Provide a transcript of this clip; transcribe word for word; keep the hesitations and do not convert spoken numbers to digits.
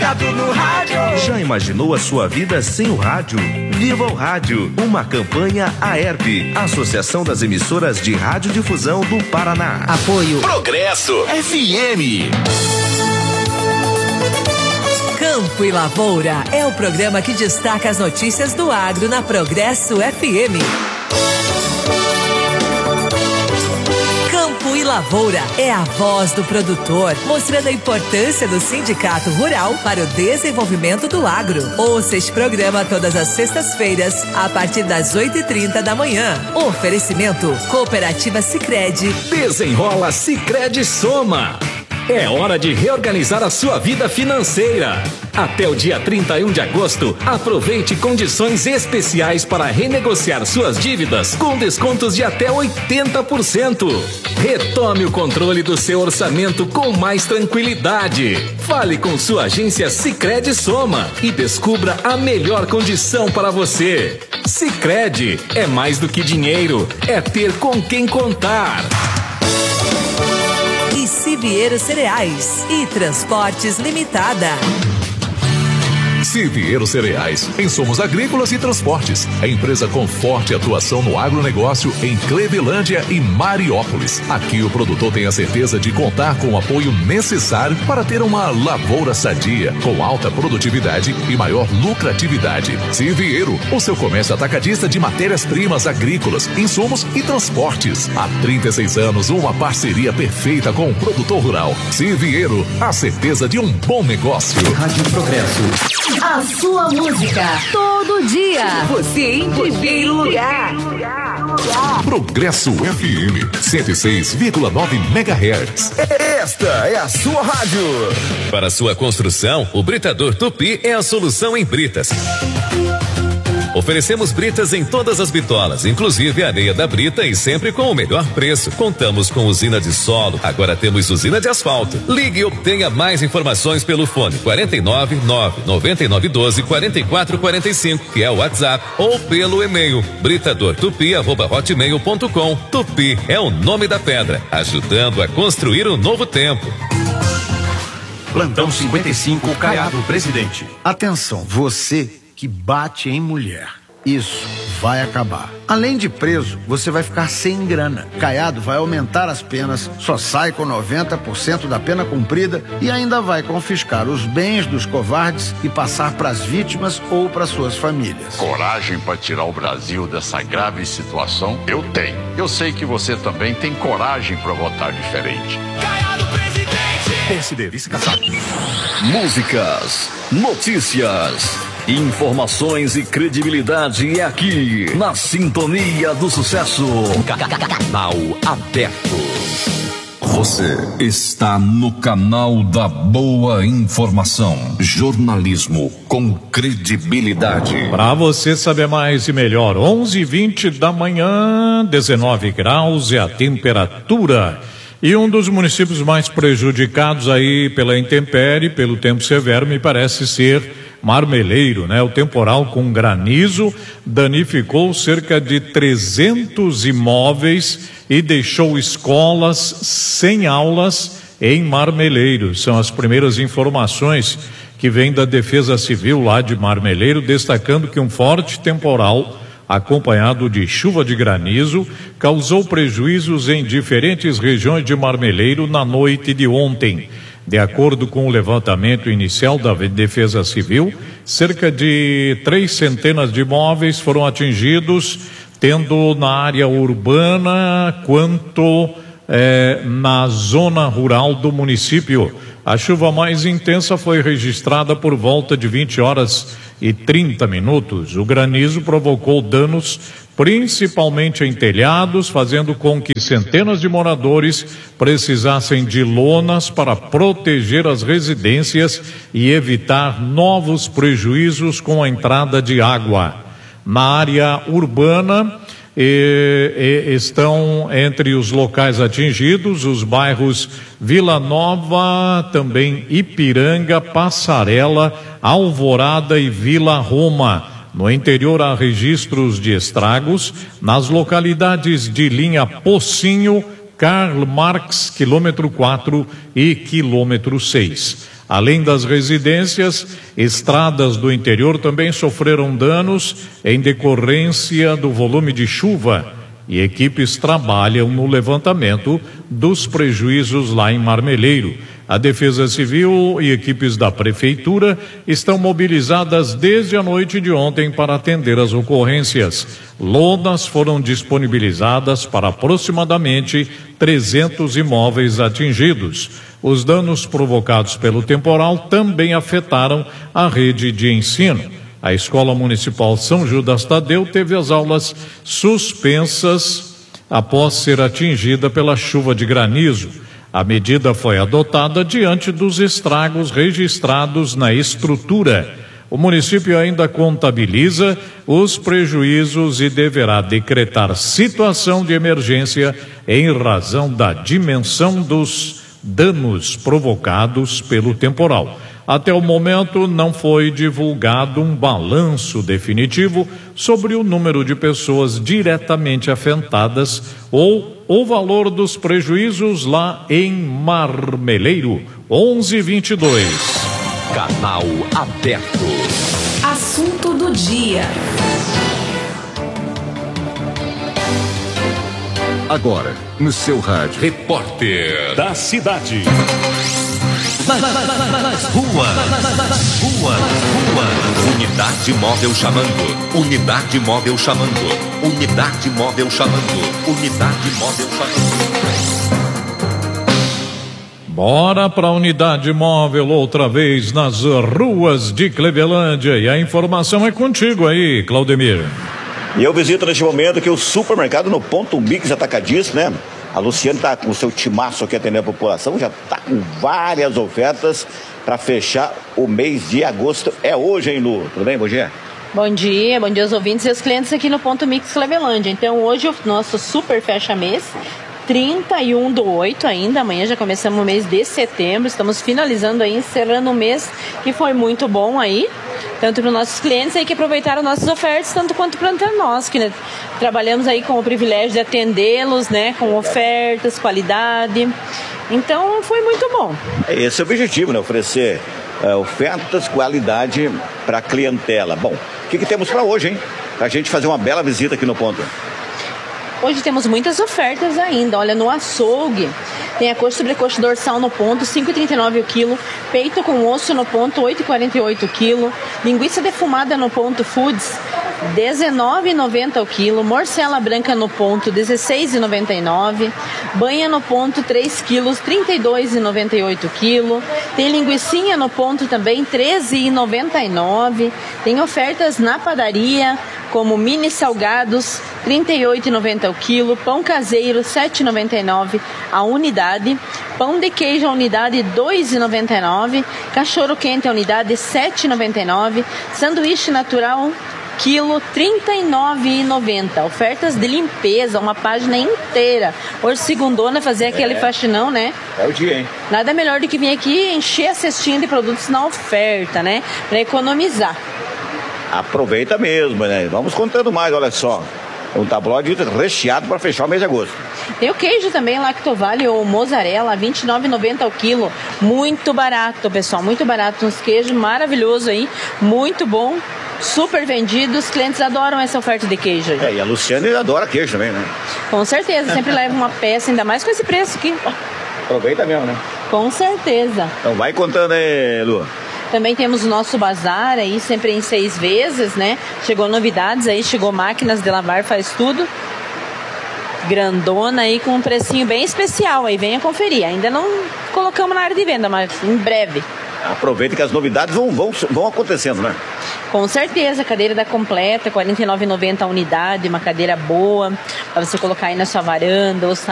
ligado no rádio. Já imaginou a sua vida sem o rádio? Viva o Rádio, uma campanha AERP, Associação das Emissoras de Radiodifusão do Paraná. Apoio Progresso F M. Campo e Lavoura é o programa que destaca as notícias do agro na Progresso F M. Campo e Lavoura é a voz do produtor, mostrando a importância do Sindicato Rural para o desenvolvimento do agro. Ouça este programa todas as sextas-feiras, a partir das oito e trinta da manhã. Oferecimento Cooperativa Sicredi. Desenrola Sicredi Soma. É hora de reorganizar a sua vida financeira. Até o dia trinta e um de agosto, aproveite condições especiais para renegociar suas dívidas com descontos de até oitenta por cento. Retome o controle do seu orçamento com mais tranquilidade. Fale com sua agência Sicredi Soma e descubra a melhor condição para você. Sicredi é mais do que dinheiro, é ter com quem contar. Sivieiro Cereais e Transportes Limitada. Sivieiro Cereais, insumos agrícolas e transportes. A empresa com forte atuação no agronegócio em Clevelândia e Mariópolis. Aqui o produtor tem a certeza de contar com o apoio necessário para ter uma lavoura sadia, com alta produtividade e maior lucratividade. Sivieiro, o seu comércio atacadista de matérias-primas agrícolas, insumos e transportes. Há trinta e seis anos, uma parceria perfeita com o produtor rural. Sivieiro, a certeza de um bom negócio. Rádio Progresso. A sua música, todo dia. Você em primeiro lugar. Progresso F M, cento e seis vírgula nove megahertz. Esta é a sua rádio. Para sua construção, o Britador Tupi é a solução em britas. Oferecemos britas em todas as bitolas, inclusive a areia da brita e sempre com o melhor preço. Contamos com usina de solo, agora temos usina de asfalto. Ligue e obtenha mais informações pelo fone quarenta e nove, nove nove nove um dois, quatro quatro quatro cinco, que é o WhatsApp, ou pelo e-mail britadortupi arroba hotmail ponto com. Tupi é o nome da pedra, ajudando a construir um novo tempo. Plantão cinquenta e cinco, Caiado Presidente. Atenção, você que bate em mulher. Isso vai acabar. Além de preso, você vai ficar sem grana. Caiado vai aumentar as penas, só sai com noventa por cento da pena cumprida e ainda vai confiscar os bens dos covardes e passar para as vítimas ou para suas famílias. Coragem para tirar o Brasil dessa grave situação? Eu tenho. Eu sei que você também tem coragem para votar diferente. Caiado Presidente! P S D, vice-caçado. Músicas, notícias, informações e credibilidade é aqui, na Sintonia do Sucesso. Canal aberto. Você está no canal da boa informação. Jornalismo com credibilidade. Para você saber mais e melhor, onze e vinte da manhã, dezenove graus é a temperatura. E um dos municípios mais prejudicados aí pela intempérie, pelo tempo severo, me parece ser Marmeleiro, né? O temporal com granizo danificou cerca de trezentos imóveis e deixou escolas sem aulas em Marmeleiro. São as primeiras informações que vêm da Defesa Civil lá de Marmeleiro, destacando que um forte temporal acompanhado de chuva de granizo, causou prejuízos em diferentes regiões de Marmeleiro na noite de ontem. De acordo com o levantamento inicial da Defesa Civil, cerca de três centenas de imóveis foram atingidos, tendo na área urbana quanto eh, na zona rural do município. A chuva mais intensa foi registrada por volta de vinte horas e trinta minutos. O granizo provocou danos principalmente em telhados, fazendo com que centenas de moradores precisassem de lonas para proteger as residências e evitar novos prejuízos com a entrada de água. Na área urbana, E, e, estão entre os locais atingidos os bairros Vila Nova, também Ipiranga, Passarela, Alvorada e Vila Roma. No interior há registros de estragos nas localidades de linha Pocinho, Karl Marx, quilômetro quatro e quilômetro seis. Além das residências, estradas do interior também sofreram danos em decorrência do volume de chuva e equipes trabalham no levantamento dos prejuízos lá em Marmeleiro. A Defesa Civil e equipes da Prefeitura estão mobilizadas desde a noite de ontem para atender as ocorrências. Lonas foram disponibilizadas para aproximadamente trezentos imóveis atingidos. Os danos provocados pelo temporal também afetaram a rede de ensino. A Escola Municipal São Judas Tadeu teve as aulas suspensas após ser atingida pela chuva de granizo. A medida foi adotada diante dos estragos registrados na estrutura. O município ainda contabiliza os prejuízos e deverá decretar situação de emergência em razão da dimensão dos danos provocados pelo temporal. Até o momento não foi divulgado um balanço definitivo sobre o número de pessoas diretamente afetadas ou o valor dos prejuízos lá em Marmeleiro. onze e vinte e dois. Canal aberto. Assunto do dia. Agora, no seu rádio. Repórter da cidade. Nas, nas, nas, nas ruas, nas ruas, ruas. Unidade móvel chamando. Unidade móvel chamando. Unidade móvel chamando. Unidade móvel chamando. Bora para a unidade móvel outra vez nas ruas de Clevelândia. E a informação é contigo aí, Claudemir. E eu visito neste momento aqui o supermercado no Ponto Mix Atacadista, né? A Luciane está com o seu timaço aqui atendendo a população, já está com várias ofertas para fechar o mês de agosto. É hoje, hein, Lu? Tudo bem? Bom dia. Bom dia, bom dia aos ouvintes e aos clientes aqui no Ponto Mix Clevelândia. Então, hoje o nosso super fecha-mês, trinta e um do oito ainda, amanhã já começamos o mês de setembro, estamos finalizando aí, encerrando o mês que foi muito bom aí, tanto para os nossos clientes aí que aproveitaram nossas ofertas, tanto quanto para nós, que né, trabalhamos aí com o privilégio de atendê-los, né, com ofertas, qualidade, então foi muito bom. Esse é o objetivo, né, oferecer uh, ofertas, qualidade para a clientela. Bom, o que, que temos para hoje, hein, para a gente fazer uma bela visita aqui no ponto? Hoje temos muitas ofertas ainda, olha, no açougue, tem a coxa sobrecoxa dorsal no ponto, cinco reais e trinta e nove centavos o quilo, peito com osso no ponto, oito reais e quarenta e oito centavos o quilo, linguiça defumada no ponto Foods, dezenove reais e noventa centavos o quilo, morcela branca no ponto, dezesseis reais e noventa e nove centavos, banha no ponto, três quilos, trinta e dois reais e noventa e oito centavos o quilo, tem linguicinha no ponto também, treze reais e noventa e nove centavos, tem ofertas na padaria, como mini salgados, trinta e oito reais e noventa centavos o quilo, pão caseiro, sete reais e noventa e nove centavos a unidade, pão de queijo a unidade, dois reais e noventa e nove centavos, cachorro quente a unidade, sete reais e noventa e nove centavos, sanduíche natural, quilo, trinta e nove reais e noventa centavos, ofertas de limpeza, uma página inteira, hoje segundona fazer aquele é. faxinão, né? É o dia, hein? Nada melhor do que vir aqui e encher a cestinha de produtos na oferta, né? Para economizar. Aproveita mesmo, né? Vamos contando mais, olha só. Um tabloide recheado para fechar o mês de agosto. Tem o queijo também, Lactovale ou mozzarella, vinte e nove reais e noventa centavos o quilo. Muito barato, pessoal, muito barato. Uns queijos maravilhosos aí, muito bom, super vendido. Os clientes adoram essa oferta de queijo aí. É, e a Luciane adora queijo também, né? Com certeza, sempre leva uma peça, ainda mais com esse preço aqui. Aproveita mesmo, né? Com certeza. Então vai contando aí, Lu. Também temos o nosso bazar aí, sempre em seis vezes, né? Chegou novidades aí, chegou máquinas de lavar, faz tudo. Grandona aí, com um precinho bem especial aí, venha conferir. Ainda não colocamos na área de venda, mas em breve. Aproveita que as novidades vão, vão, vão acontecendo, né? Com certeza, cadeira da completa, quarenta e nove reais e noventa centavos a unidade, uma cadeira boa, para você colocar aí na sua varanda ou